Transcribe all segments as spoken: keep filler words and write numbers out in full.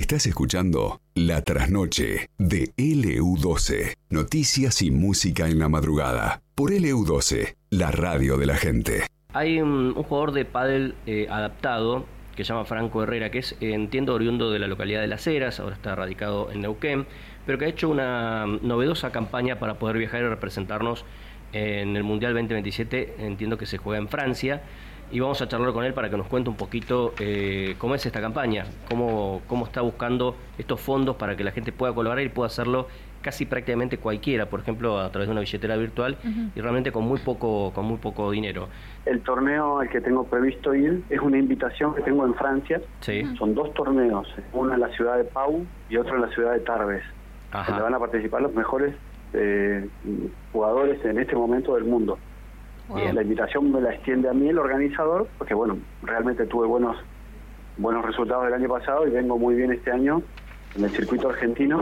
Estás escuchando La Trasnoche de L U doce. Noticias y música en la madrugada. Por L U doce, la radio de la gente. Hay un, un jugador de pádel eh, adaptado que se llama Franco Herrera, que es, eh, entiendo, oriundo de la localidad de Las Heras, ahora está radicado en Neuquén, pero que ha hecho una novedosa campaña para poder viajar y representarnos en el Mundial veinte veintisiete, entiendo que se juega en Francia, y vamos a charlar con él para que nos cuente un poquito eh, cómo es esta campaña, cómo, cómo está buscando estos fondos para que la gente pueda colaborar y pueda hacerlo casi prácticamente cualquiera, por ejemplo, a través de una billetera virtual, uh-huh. y realmente con muy poco con muy poco dinero. El torneo al que tengo previsto ir es una invitación que tengo en Francia. Sí. Son dos torneos, uno en la ciudad de Pau y otro en la ciudad de Tarbes, Ajá. donde van a participar los mejores eh, jugadores en este momento del mundo. Wow. La invitación me la extiende a mí el organizador, porque bueno, realmente tuve buenos buenos resultados el año pasado y vengo muy bien este año en el circuito argentino.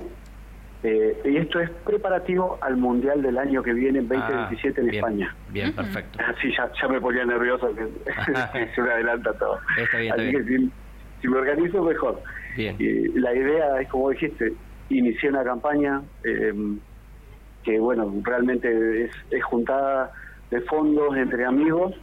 Eh, y esto es preparativo al Mundial del año que viene, en veinte veintisiete, ah, en bien, España. Bien, perfecto. Sí, ya, ya me ponía nervioso que, que se me adelanta todo. Está bien, Así está que bien. Si, si me organizo, mejor. Bien. Y la idea es, como dijiste, inicié una campaña eh, que, bueno, realmente es, es juntada de fondos entre amigos,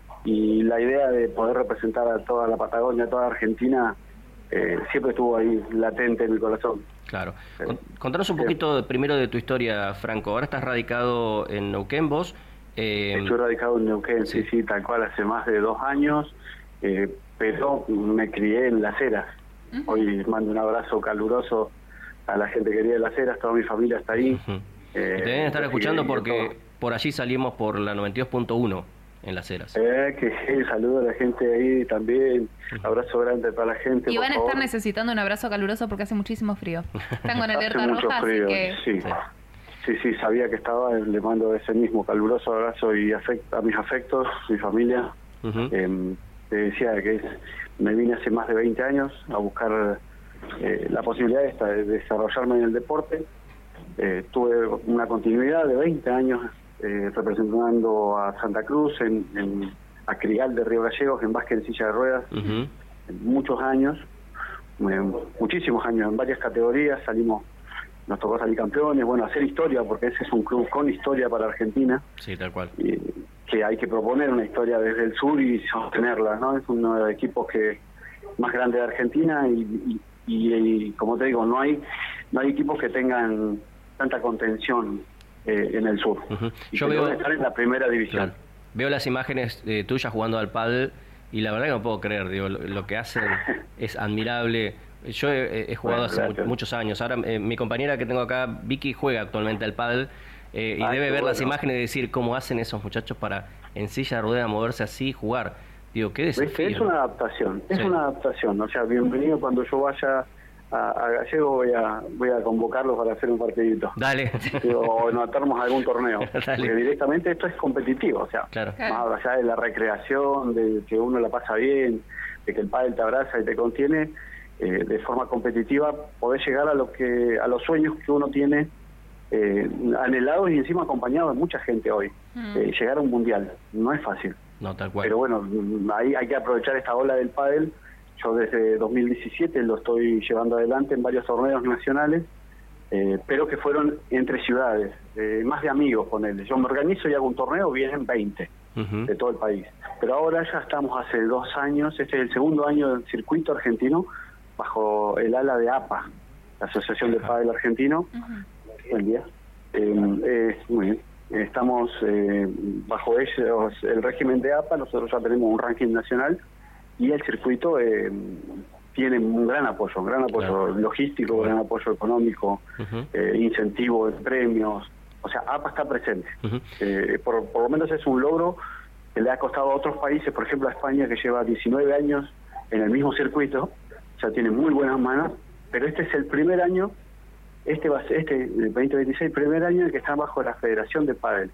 y la idea de poder representar a toda la Patagonia, a toda Argentina, eh, siempre estuvo ahí latente en mi corazón. Claro. Contanos un poquito de, primero de tu historia, Franco. Ahora estás radicado en Neuquén, vos. Eh... Estoy radicado en Neuquén, sí, sí, sí, tal cual, hace más de dos años, eh, pero me crié en Las Heras. Uh-huh. Hoy mando un abrazo caluroso a la gente querida de Las Heras, toda mi familia está ahí. Uh-huh. eh, Te deben estar escuchando porque todo. Por allí salimos por la noventa y dos punto uno en Las Heras. Eh, que sí, saludo a la gente ahí también, abrazo grande para la gente. Y van a estar favor. necesitando un abrazo caluroso porque hace muchísimo frío. Están con alerta mucho roja, frío, así que... Sí. sí, sí, sabía que estaba, le mando ese mismo caluroso abrazo y afecto a mis afectos, mi familia. Uh-huh. eh, te decía que es, me vine hace más de veinte años a buscar eh, la posibilidad esta de desarrollarme en el deporte. Eh, tuve una continuidad de veinte años Eh, representando a Santa Cruz, en, en a Crigal de Río Gallegos, en básquet en silla de ruedas, uh-huh. en muchos años, eh, muchísimos años, en varias categorías, salimos, nos tocó salir campeones, bueno, hacer historia, porque ese es un club con historia para Argentina. Sí, tal cual. Y, que hay que proponer una historia desde el sur y sostenerla, ¿no? Es uno de los equipos que más grande de Argentina y, y, y, y como te digo, no hay, no hay equipos que tengan tanta contención Eh, en el sur. Uh-huh. Y Yo veo estar en la primera división. Claro. Veo las imágenes eh, tuyas jugando al pádel y la verdad que no puedo creer, digo, lo, lo que hacen es admirable. Yo he, he jugado bueno, hace mu- muchos años. Ahora eh, mi compañera que tengo acá, Vicky, juega actualmente al pádel eh, y Ay, debe ver bueno. las imágenes y decir cómo hacen esos muchachos para en silla de ruedas moverse así y jugar. Digo, qué desafío. Es una adaptación, es sí. una adaptación. O sea, bienvenido cuando yo vaya a, a Gallego, voy a voy a convocarlos para hacer un partidito. Dale. O anotarnos a algún torneo. Dale. Porque directamente esto es competitivo, o sea, claro. más allá de la recreación, de que uno la pasa bien, de que el pádel te abraza y te contiene, eh, de forma competitiva podés llegar a lo que a los sueños que uno tiene eh, anhelados y encima acompañado de mucha gente hoy. Mm. Eh, llegar a un mundial no es fácil. No, tal cual. Pero bueno, ahí hay que aprovechar esta ola del pádel. Yo desde dos mil diecisiete lo estoy llevando adelante en varios torneos nacionales, eh, pero que fueron entre ciudades, eh, más de amigos, ponele. Yo me organizo y hago un torneo, vienen veinte uh-huh. de todo el país. Pero ahora ya estamos hace dos años, este es el segundo año del circuito argentino, bajo el ala de A P A, la Asociación uh-huh. de Pádel Argentino. Uh-huh. Buen día. Eh, eh, muy bien. Estamos eh, bajo ellos, el régimen de A P A, nosotros ya tenemos un ranking nacional, y el circuito eh, tiene un gran apoyo, un gran apoyo claro. logístico, un gran apoyo económico, uh-huh. eh, incentivo de premios, o sea, A P A está presente. Uh-huh. Eh, por, por lo menos es un logro que le ha costado a otros países, por ejemplo a España, que lleva diecinueve años en el mismo circuito, o sea, tiene muy buenas manos, pero este es el primer año, este va a ser, este, el veinte veintiséis, primer año en que está bajo la Federación de Pádel.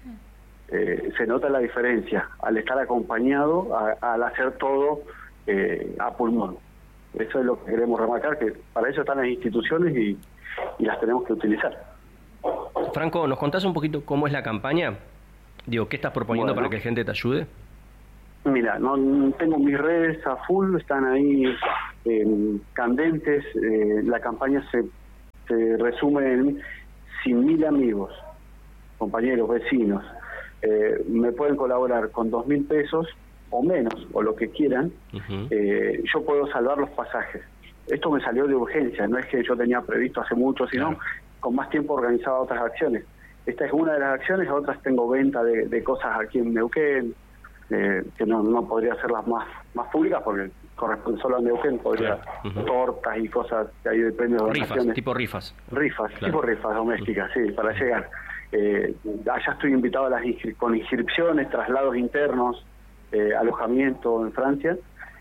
Eh, se nota la diferencia al estar acompañado, a, al hacer todo eh, a pulmón. Eso es lo que queremos remarcar, que para eso están las instituciones y, y las tenemos que utilizar. Franco, ¿nos contás un poquito cómo es la campaña? Digo, ¿qué estás proponiendo bueno, para que la gente te ayude? Mira, no tengo mis redes a full, están ahí eh, candentes. Eh, la campaña se, se resume en cien mil amigos, compañeros, vecinos. Eh, me pueden colaborar con dos mil pesos o menos, o lo que quieran. Uh-huh. eh, yo puedo salvar los pasajes. Esto me salió de urgencia, no es que yo tenía previsto hace mucho, sino claro. con más tiempo organizaba otras acciones. Esta es una de las acciones, otras tengo venta de, de cosas aquí en Neuquén, eh, que no, no podría hacerlas más más públicas porque corresponde solo a Neuquén, podría claro. uh-huh. tortas y cosas que hay de premios de rifas, donaciones. tipo rifas. Rifas, claro. tipo rifas domésticas, uh-huh. sí, para uh-huh. llegar. Eh, allá estoy invitado a las inscri- con inscripciones, traslados internos, eh, alojamiento en Francia.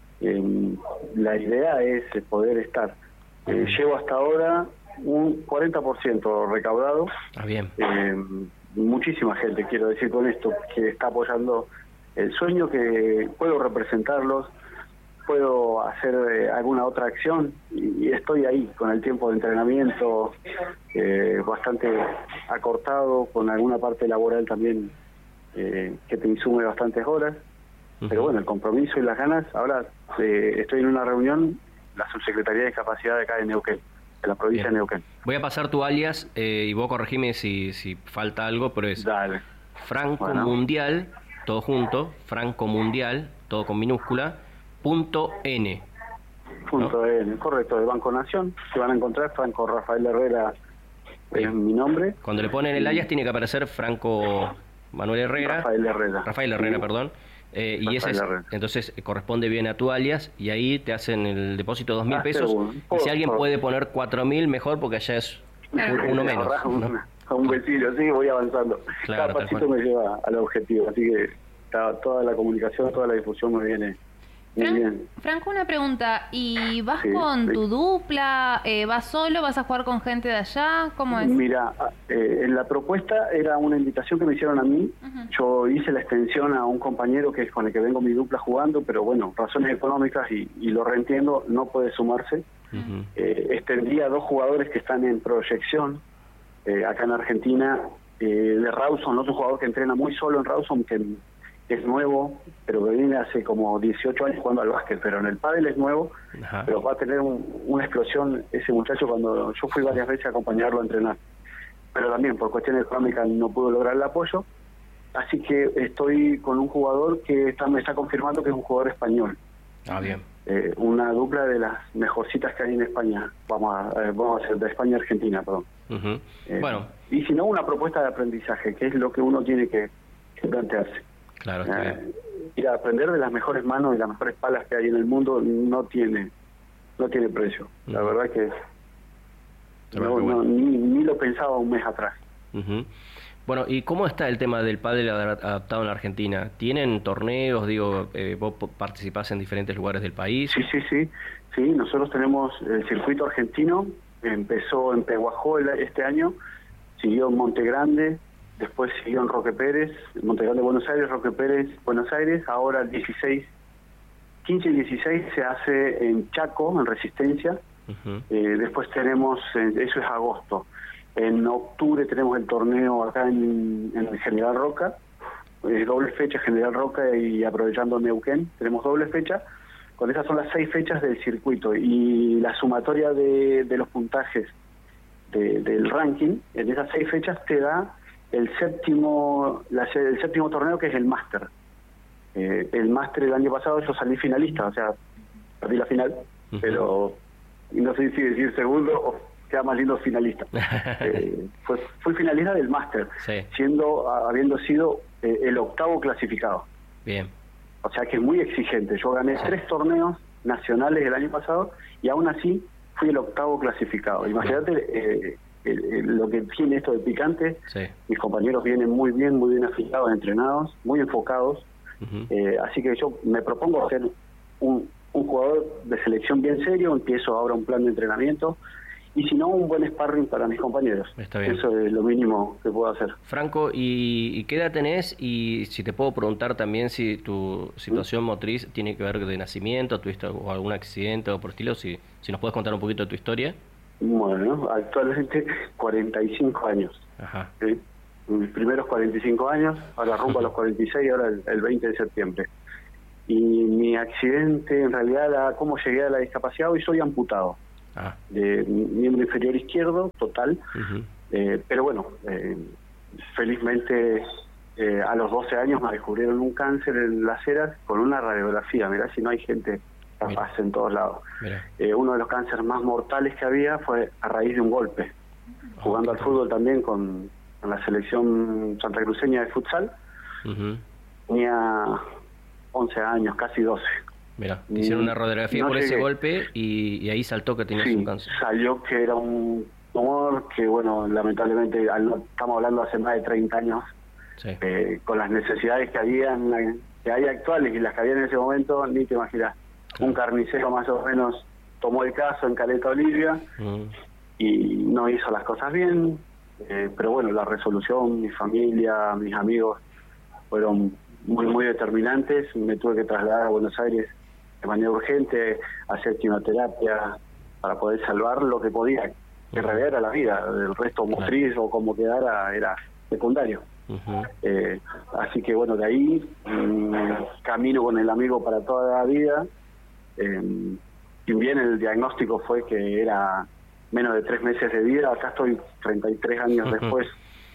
Eh, la idea es poder estar. Eh, uh-huh. Llevo hasta ahora un cuarenta por ciento recaudado. Ah, bien. Eh, muchísima gente, quiero decir con esto, que está apoyando el sueño, que puedo representarlos, puedo hacer eh, alguna otra acción y, y estoy ahí con el tiempo de entrenamiento eh, bastante acortado, con alguna parte laboral también eh, que te insume bastantes horas. Uh-huh. Pero bueno, el compromiso y las ganas. Ahora eh, estoy en una reunión, la Subsecretaría de Discapacidad de acá de Neuquén, de la provincia Bien. de Neuquén. Voy a pasar tu alias eh, y vos corregime si, si falta algo, pero es Dale. Franco bueno. Mundial, todo junto, Franco Mundial, todo con minúscula, punto N. Punto ¿no? N, correcto, de Banco Nación. Se van a encontrar Franco Rafael Herrera, Bien. es mi nombre. Cuando le ponen el alias tiene que aparecer Franco Manuel Herrera. Rafael Herrera. Rafael Herrera, sí. perdón. Eh, y ese es, entonces corresponde bien a tu alias y ahí te hacen el depósito dos mil ah, pesos bueno. y si alguien puede poner cuatro mil mejor porque allá es claro. uno menos ¿no? un, un vecino, sí, voy avanzando claro, cada pasito me lleva al objetivo, así que está, toda la comunicación, toda la difusión me viene muy Fran- bien. Franco, una pregunta, ¿y vas sí, con sí. tu dupla? Eh, ¿vas solo? ¿Vas a jugar con gente de allá? ¿Cómo es? Mira, eh, en la propuesta era una invitación que me hicieron a mí. Uh-huh. Yo hice la extensión a un compañero que es con el que vengo mi dupla jugando, pero bueno, razones económicas y, y lo reentiendo, no puede sumarse. Uh-huh. Eh, extendí a dos jugadores que están en proyección eh, acá en Argentina, eh, de Rawson, otro jugador que entrena muy solo en Rawson, que es nuevo, pero que viene hace como dieciocho años jugando al básquet, pero en el pádel es nuevo. Ajá. Pero va a tener un, una explosión ese muchacho cuando yo fui varias veces a acompañarlo a entrenar. Pero también por cuestiones económicas no pudo lograr el apoyo, así que estoy con un jugador que está, me está confirmando que es un jugador español. Ah, bien. Eh, una dupla de las mejorcitas que hay en España, vamos a, eh, vamos a hacer de España a Argentina, perdón. Uh-huh. Eh, bueno. Y si no, una propuesta de aprendizaje, que es lo que uno tiene que, que plantearse. Claro, está eh, bien. Ir a aprender de las mejores manos y las mejores palas que hay en el mundo no tiene no tiene precio. Uh-huh. La verdad que no, bueno. no, ni, ni lo pensaba un mes atrás. Uh-huh. Bueno, ¿y cómo está el tema del pádel adaptado en la Argentina? ¿Tienen torneos? Digo, eh, vos participás en diferentes lugares del país. Sí, sí, sí. Sí, nosotros tenemos el circuito argentino. Empezó en Pehuajó este año, siguió en Monte Grande, después siguió en Roque Pérez, Monte Grande, Buenos Aires, Roque Pérez, Buenos Aires. Ahora el dieciséis, quince y dieciséis se hace en Chaco, en Resistencia. Uh-huh. Eh, después tenemos, eh, eso es agosto. En octubre tenemos el torneo acá en, en General Roca, eh, doble fecha General Roca y aprovechando Neuquén, tenemos doble fecha. Con esas son las seis fechas del circuito y la sumatoria de, de los puntajes de, del ranking en esas seis fechas te da el séptimo la, el séptimo torneo, que es el Máster. Eh, el Máster el año pasado yo salí finalista, o sea, perdí la final, uh-huh. pero no sé si decir segundo o queda más lindo finalista. eh, fue, fui finalista del Máster, sí. siendo habiendo sido eh, el octavo clasificado. Bien. O sea que es muy exigente. Yo gané sí. tres torneos nacionales el año pasado y aún así fui el octavo clasificado. Imagínate eh, el, el, lo que tiene esto de picante. Sí. Mis compañeros vienen muy bien, muy bien afilados, entrenados, muy enfocados. Uh-huh. Eh, así que yo me propongo ser un, un jugador de selección bien serio. Empiezo ahora un plan de entrenamiento. Y si no, un buen sparring para mis compañeros. Está bien. Eso es lo mínimo que puedo hacer. Franco, ¿y, y qué edad tenés? Y si te puedo preguntar también si tu situación ¿Mm? motriz tiene que ver de nacimiento, tuviste o algún accidente o por estilo, si, si nos puedes contar un poquito de tu historia. Bueno, actualmente cuarenta y cinco años. Ajá. ¿Sí? Mis primeros cuarenta y cinco años, ahora rumbo a los cuarenta y seis, ahora el, el veinte de septiembre. y mi accidente, en realidad, la, cómo llegué a la discapacidad, hoy soy amputado. Ah. De miembro inferior izquierdo, total. Uh-huh. eh, pero bueno, eh, felizmente eh, a los doce años me descubrieron un cáncer en las ceras con una radiografía. Mirá si no hay gente capaz Mira. en todos lados. Eh, uno de los cánceres más mortales que había fue a raíz de un golpe. Oh, jugando al fútbol también con, con la selección santacruceña de futsal. Uh-huh. Tenía once años, casi doce. Mira, te hicieron una radiografía no por llegué. ese golpe y, y ahí saltó que tenías sí, un cáncer. Salió que era un tumor que, bueno, lamentablemente, al, estamos hablando hace más de treinta años, sí. eh, con las necesidades que había, en la, que hay actuales y las que había en ese momento, ni te imaginas. Claro. Un carnicero más o menos tomó el caso en Caleta Olivia uh-huh. y no hizo las cosas bien, eh, pero bueno, la resolución, mi familia, mis amigos fueron muy, muy determinantes. Me tuve que trasladar a Buenos Aires de manera urgente, hacer quimioterapia para poder salvar lo que podía, que en realidad era la vida, el resto motriz o como quedara era secundario. Uh-huh. Eh, así que bueno, de ahí mmm, camino con el amigo para toda la vida. Eh, y bien el diagnóstico fue que era menos de tres meses de vida. Acá estoy treinta y tres años uh-huh. después.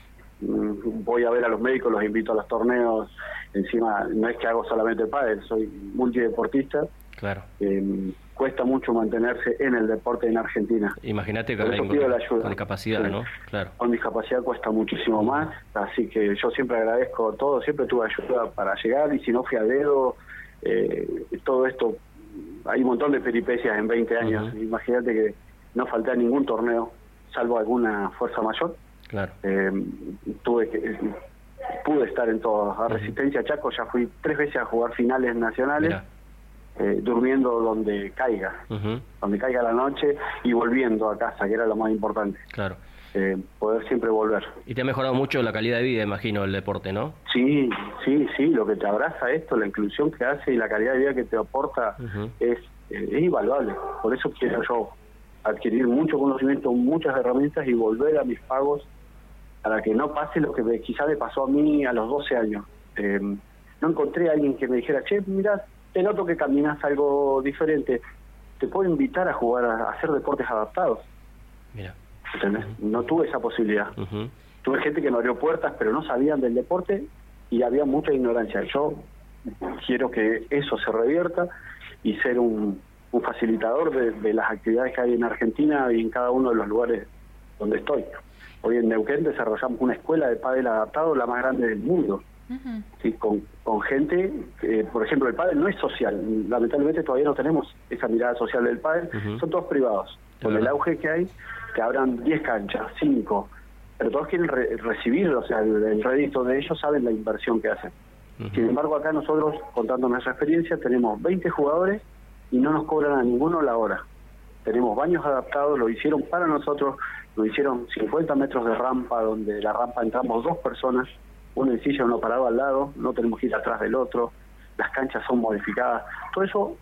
Mm, voy a ver a los médicos, los invito a los torneos. Encima no es que hago solamente pádel, soy multideportista. Claro. Eh, cuesta mucho mantenerse en el deporte en Argentina. Imagínate que con, con, con discapacidad, sí. ¿no? Claro. Con discapacidad cuesta muchísimo más, así que yo siempre agradezco todo, siempre tuve ayuda para llegar, y si no fui a dedo, eh, todo esto, hay un montón de peripecias en veinte años. Uh-huh. Imagínate que no falté a ningún torneo, salvo alguna fuerza mayor. Claro. Eh, tuve que... pude estar en todos. A Resistencia Chaco ya fui tres veces a jugar finales nacionales. Mirá. Eh, durmiendo donde caiga, uh-huh. donde caiga la noche, y volviendo a casa, que era lo más importante. Claro. Eh, poder siempre volver. Y te ha mejorado mucho la calidad de vida, imagino, el deporte, ¿no? Sí, sí, sí, lo que te abraza esto, la inclusión que hace y la calidad de vida que te aporta uh-huh. es, eh, es invaluable. Por eso quiero yo adquirir mucho conocimiento, muchas herramientas y volver a mis pagos para que no pase lo que me, quizá me pasó a mí a los doce años. Eh, no encontré a alguien que me dijera, che, mirá, te noto que caminas algo diferente, te puedo invitar a jugar a, a hacer deportes adaptados. Mira. ¿Entendés? Uh-huh. No tuve esa posibilidad. Uh-huh. Tuve gente que me abrió puertas, pero no sabían del deporte y había mucha ignorancia. Yo quiero que eso se revierta y ser un, un facilitador de, de las actividades que hay en Argentina y en cada uno de los lugares donde estoy. Hoy en Neuquén desarrollamos una escuela de pádel adaptado, la más grande del mundo. Uh-huh. Sí, con, con gente, eh, por ejemplo, el pádel no es social, lamentablemente todavía no tenemos esa mirada social del pádel, uh-huh. son todos privados, con uh-huh. el auge que hay, te abran diez canchas, cinco, pero todos quieren re- recibir, o sea, el, el rédito de ellos, saben la inversión que hacen. Uh-huh. Sin embargo, acá nosotros, contando nuestra experiencia, tenemos veinte jugadores y no nos cobran a ninguno la hora. Tenemos baños adaptados, lo hicieron para nosotros, lo hicieron cincuenta metros de rampa, donde la rampa entramos dos personas, uno en silla, uno parado al lado, no tenemos que ir atrás del otro, las canchas son modificadas, todo eso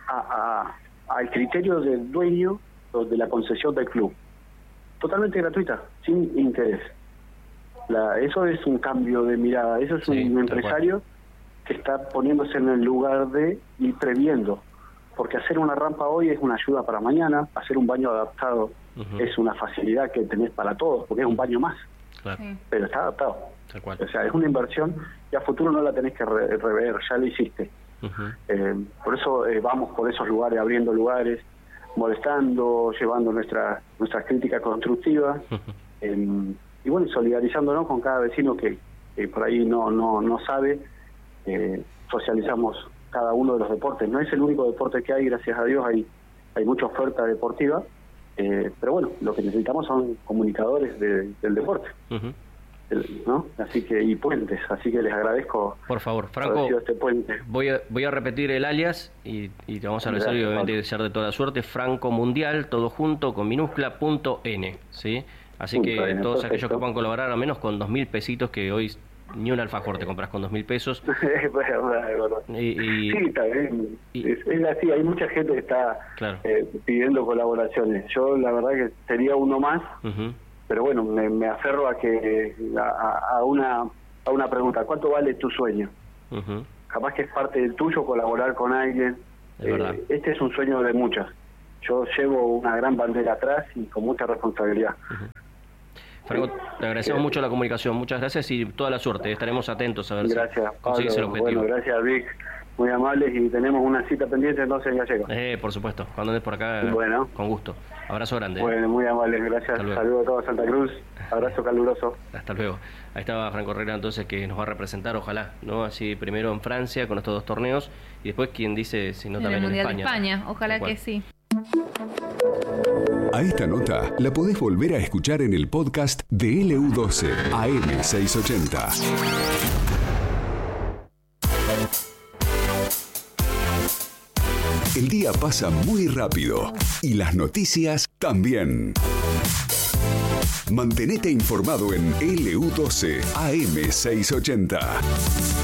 a, a, al criterio del dueño de la concesión del club, totalmente gratuita, sin interés. La, eso es un cambio de mirada, eso es sí, un empresario que está poniéndose en el lugar de ir previendo, porque hacer una rampa hoy es una ayuda para mañana, hacer un baño adaptado uh-huh. es una facilidad que tenés para todos, porque es un baño más, claro. sí. pero está adaptado. O sea, es una inversión y a futuro no la tenés que re- rever, ya la hiciste. Uh-huh. Eh, por eso eh, vamos por esos lugares, abriendo lugares, molestando, llevando nuestra nuestras críticas constructivas uh-huh. eh, y bueno, solidarizándonos con cada vecino que, que por ahí no no no sabe. Eh, socializamos cada uno de los deportes. No es el único deporte que hay, gracias a Dios, hay hay mucha oferta deportiva, eh, pero bueno, lo que necesitamos son comunicadores de, del deporte. Uh-huh. ¿No? Así que y puentes, así que les agradezco. Por favor, Franco, este puente. voy a voy a repetir el alias y, y te vamos a agradecer y obviamente desear de toda la suerte. Franco Mundial, todo junto con minúscula punto n, ¿sí? Así punto que N, todos perfecto. Aquellos que puedan colaborar al menos con dos mil pesitos, que hoy ni un alfajor te compras con dos mil pesos. y, y, sí, está bien. Y, es, es así, hay mucha gente que está claro. eh, pidiendo colaboraciones. Yo la verdad que sería uno más. Uh-huh. Pero bueno, me, me aferro a que a, a una a una pregunta, ¿cuánto vale tu sueño? Uh-huh. capaz que es parte del tuyo colaborar con alguien. Es verdad. Eh, este es un sueño de muchos. Yo llevo una gran bandera atrás y con mucha responsabilidad. Uh-huh. Franco, te agradecemos mucho la comunicación, muchas gracias y toda la suerte, estaremos atentos a ver gracias, si consigues el objetivo. Bueno, gracias Vic, muy amables, y tenemos una cita pendiente entonces en Gallegos. Eh, por supuesto, cuando andes por acá, bueno. con gusto. Abrazo grande. Bueno, muy amables, gracias, saludos a todos Santa Cruz, abrazo caluroso. Hasta luego. Ahí estaba Franco Herrera entonces, que nos va a representar, ojalá, ¿no? Así primero en Francia con estos dos torneos y después quien dice si no en también el Mundial en España. de España, ojalá que sí. A esta nota la podés volver a escuchar en el podcast de L U doce A M seiscientos ochenta. El día pasa muy rápido y las noticias también. Mantenete informado en L U doce A M seiscientos ochenta.